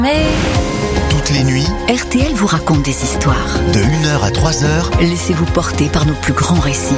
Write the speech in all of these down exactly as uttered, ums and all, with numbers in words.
Mais... Toutes les nuits, R T L vous raconte des histoires. De une heure à trois heures, laissez-vous porter par nos plus grands récits.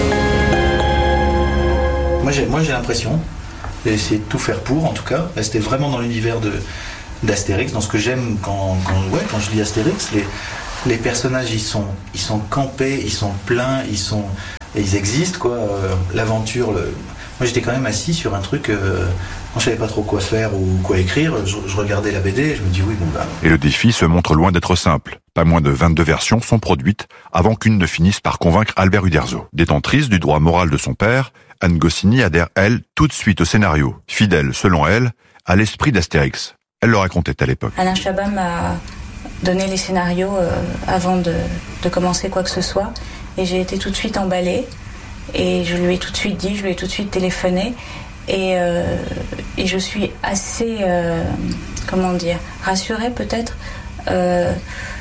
Moi j'ai, moi j'ai l'impression, j'ai essayé de tout faire pour, en tout cas, rester vraiment dans l'univers de, d'Astérix, dans ce que j'aime quand, quand, ouais, quand je lis Astérix. Les, les personnages, ils sont, ils sont campés, ils sont pleins, ils, sont, ils existent, quoi. Euh, l'aventure, le... moi j'étais quand même assis sur un truc... Euh, quand je savais pas trop quoi faire ou quoi écrire, je, je regardais la B D et je me dis oui, bon bah... Et le défi se montre loin d'être simple. Pas moins de vingt-deux versions sont produites avant qu'une ne finisse par convaincre Albert Uderzo. Détentrice du droit moral de son père, Anne Goscinny adhère, elle, tout de suite au scénario, fidèle, selon elle, à l'esprit d'Astérix. Elle le racontait à l'époque. Alain Chabat m'a donné les scénarios euh, avant de, de commencer quoi que ce soit, et j'ai été tout de suite emballée, et je lui ai tout de suite dit, je lui ai tout de suite téléphoné, et, euh, et je suis assez, euh, comment dire, rassurée peut-être, euh,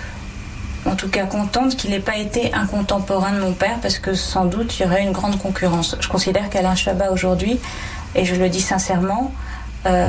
en tout cas contente qu'il n'ait pas été un contemporain de mon père, parce que sans doute il y aurait une grande concurrence. Je considère qu'Alain Chabat aujourd'hui, et je le dis sincèrement, euh,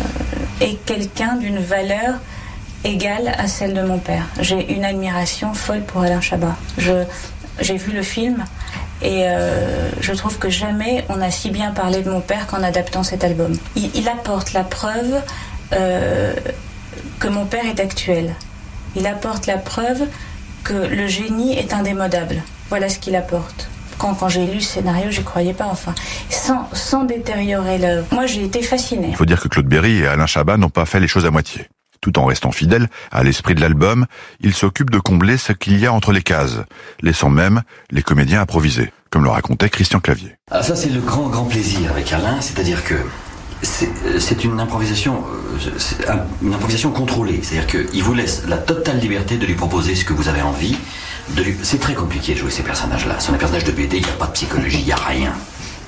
est quelqu'un d'une valeur égale à celle de mon père. J'ai une admiration folle pour Alain Chabat. Je, j'ai vu le film et euh, je trouve que jamais on a si bien parlé de mon père qu'en adaptant cet album. Il, il apporte la preuve euh, que mon père est actuel. Il apporte la preuve que le génie est indémodable. Voilà ce qu'il apporte. Quand, quand j'ai lu ce scénario, j'y croyais pas, enfin, sans, sans détériorer l'œuvre. Moi, j'ai été fascinée. Il faut dire que Claude Berry et Alain Chabat n'ont pas fait les choses à moitié. Tout en restant fidèles à l'esprit de l'album, ils s'occupent de combler ce qu'il y a entre les cases, laissant même les comédiens improviser, comme le racontait Christian Clavier. Ah, ça, c'est le grand, grand plaisir avec Alain, c'est-à-dire que c'est, c'est une improvisation, c'est une improvisation contrôlée, c'est-à-dire qu'il vous laisse la totale liberté de lui proposer ce que vous avez envie. De lui... C'est très compliqué de jouer ces personnages-là. Ce sont des personnages de B D, il n'y a pas de psychologie, il n'y a rien. D'accord ?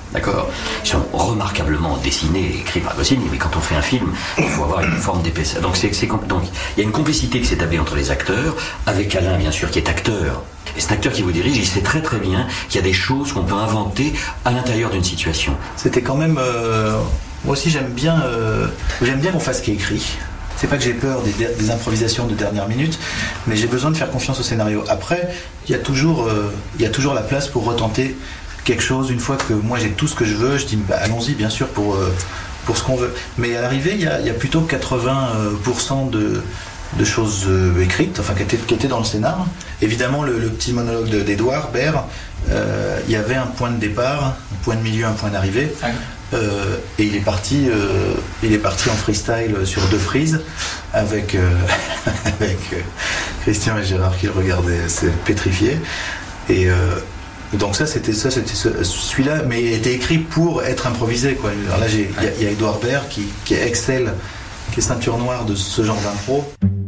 Ils sont remarquablement dessinés et écrits par Goscinny, mais quand on fait un film, il faut avoir une forme d'épaisseur. Donc, c'est, c'est, donc il y a une complicité qui s'est établie entre les acteurs, avec Alain, bien sûr, qui est acteur. Et cet acteur qui vous dirige, il sait très très bien qu'il y a des choses qu'on peut inventer à l'intérieur d'une situation. C'était quand même... Euh... Moi aussi, j'aime bien, euh... j'aime bien qu'on fasse ce qui est écrit. C'est pas que j'ai peur des, des improvisations de dernière minute, mais j'ai besoin de faire confiance au scénario. Après, il y a toujours, euh, il y a toujours la place pour retenter quelque chose. Une fois que moi j'ai tout ce que je veux, je dis bah, allons-y bien sûr pour, euh, pour ce qu'on veut. Mais à l'arrivée, il y a, il y a plutôt quatre-vingts pour cent de, de choses euh, écrites, enfin qui étaient, qui étaient dans le scénar. Évidemment, le, le petit monologue de, d'Edouard Baird, euh, il y avait un point de départ, un point de milieu, un point d'arrivée. Ah. Euh, et il est parti, euh, il est parti en freestyle sur deux prises avec, euh, avec euh, Christian et Gérard qui le regardaient, c'est pétrifié. Et euh, donc ça, c'était ça, c'était ce, celui-là, mais il était écrit pour être improvisé, quoi. Alors là, il y, y a Edouard Baird qui, qui excelle, qui est ceinture noire de ce genre d'impro.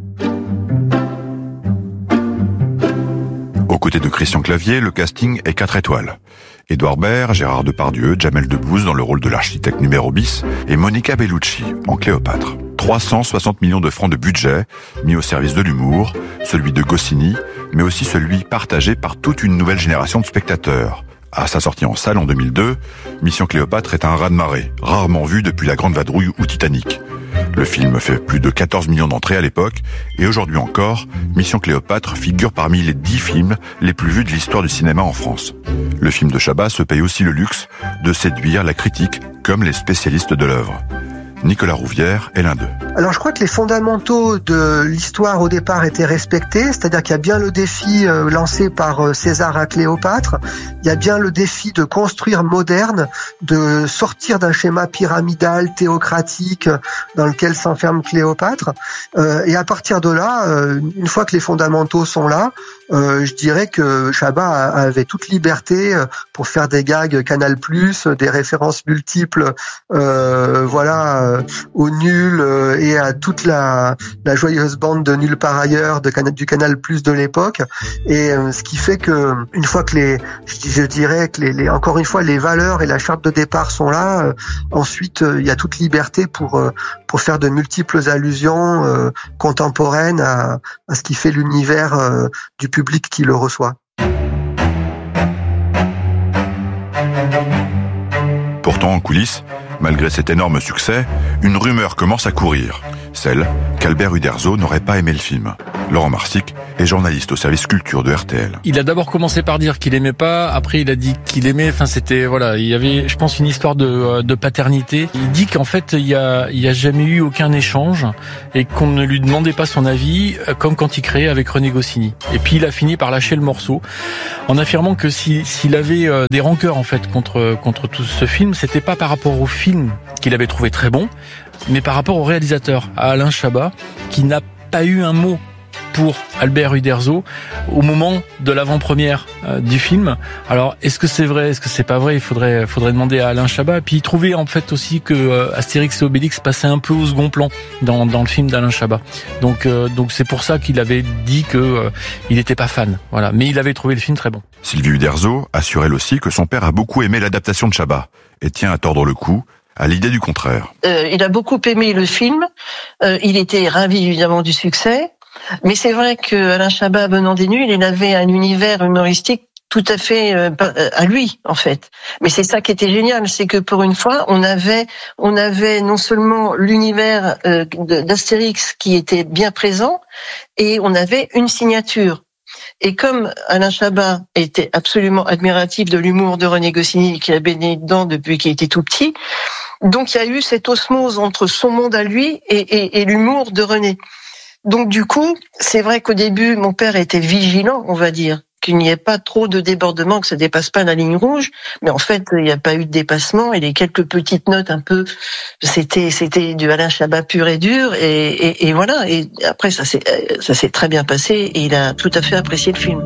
Aux côtés de Christian Clavier, le casting est quatre étoiles. Édouard Baird, Gérard Depardieu, Jamel Debbouze dans le rôle de l'architecte numéro bis et Monica Bellucci en Cléopâtre. trois cent soixante millions de francs de budget mis au service de l'humour, celui de Goscinny, mais aussi celui partagé par toute une nouvelle génération de spectateurs. À sa sortie en salle en deux mille deux, Mission Cléopâtre est un raz-de-marée, rarement vu depuis La Grande Vadrouille ou Titanic. Le film fait plus de quatorze millions d'entrées à l'époque, et aujourd'hui encore, Mission Cléopâtre figure parmi les dix films les plus vus de l'histoire du cinéma en France. Le film de Chabat se paye aussi le luxe de séduire la critique comme les spécialistes de l'œuvre. Nicolas Rouvière est l'un d'eux. Alors je crois que les fondamentaux de l'histoire au départ étaient respectés, c'est-à-dire qu'il y a bien le défi euh, lancé par euh, César à Cléopâtre, il y a bien le défi de construire moderne, de sortir d'un schéma pyramidal, théocratique, dans lequel s'enferme Cléopâtre, euh, et à partir de là, euh, une fois que les fondamentaux sont là, euh, je dirais que Chabat avait toute liberté pour faire des gags Canal plus, des références multiples, euh, voilà, au nul et à toute la, la joyeuse bande de Nulle part ailleurs de, du Canal plus de l'époque, et euh, ce qui fait que une fois que les, je, je dirais que les, les, encore une fois les valeurs et la charte de départ sont là, euh, ensuite euh, il y a toute liberté pour euh, pour faire de multiples allusions euh, contemporaines à, à ce qui fait l'univers euh, du public qui le reçoit. Pourtant en coulisses, Malgré cet énorme succès, une rumeur commence à courir. Celle qu'Albert Uderzo n'aurait pas aimé le film. Laurent Marsic est journaliste au service culture de R T L. Il a d'abord commencé par dire qu'il aimait pas, après il a dit qu'il aimait, enfin c'était, voilà, il y avait, je pense, une histoire de, de paternité. Il dit qu'en fait, il y a, il y a jamais eu aucun échange et qu'on ne lui demandait pas son avis, comme quand il créait avec René Goscinny. Et puis il a fini par lâcher le morceau, en affirmant que si, s'il avait des rancœurs, en fait, contre, contre tout ce film, c'était pas par rapport au film qu'il avait trouvé très bon, mais par rapport au réalisateur, à Alain Chabat, qui n'a pas eu un mot pour Albert Uderzo au moment de l'avant-première euh, du film. Alors, est-ce que c'est vrai, est-ce que c'est pas vrai? Il faudrait, faudrait demander à Alain Chabat. Puis il trouvait en fait aussi que euh, Astérix et Obélix passait un peu au second plan dans, dans le film d'Alain Chabat. Donc, euh, donc c'est pour ça qu'il avait dit que euh, il n'était pas fan. Voilà, mais il avait trouvé le film très bon. Sylvie Uderzo assure elle aussi que son père a beaucoup aimé l'adaptation de Chabat et tient à tordre le cou à l'idée du contraire. Euh, il a beaucoup aimé le film. Euh, il était ravi évidemment du succès. Mais c'est vrai que Alain Chabat, venant des nuls, il avait un univers humoristique tout à fait euh, à lui, en fait. Mais c'est ça qui était génial, c'est que pour une fois, on avait, on avait non seulement l'univers euh, d'Astérix qui était bien présent, et on avait une signature. Et comme Alain Chabat était absolument admiratif de l'humour de René Goscinny, qui a baigné dedans depuis qu'il était tout petit, donc il y a eu cette osmose entre son monde à lui et, et, et l'humour de René. Donc du coup, c'est vrai qu'au début, mon père était vigilant, on va dire, qu'il n'y ait pas trop de débordement, que ça dépasse pas la ligne rouge. Mais en fait, il n'y a pas eu de dépassement et les quelques petites notes un peu, c'était c'était du Alain Chabat pur et dur. Et, et, et voilà. Et après, ça s'est ça s'est très bien passé et il a tout à fait apprécié le film.